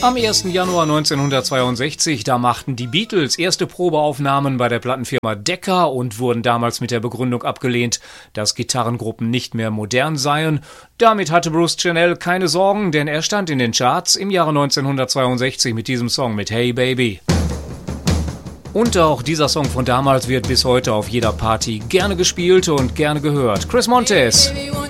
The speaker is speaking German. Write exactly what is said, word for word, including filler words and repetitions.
Am ersten Januar neunzehnhundertzweiundsechzig, da machten die Beatles erste Probeaufnahmen bei der Plattenfirma Decca und wurden damals mit der Begründung abgelehnt, dass Gitarrengruppen nicht mehr modern seien. Damit hatte Bruce Janelle keine Sorgen, denn er stand in den Charts im Jahre neunzehnhundertzweiundsechzig mit diesem Song mit Hey Baby. Und auch dieser Song von damals wird bis heute auf jeder Party gerne gespielt und gerne gehört. Chris Montes.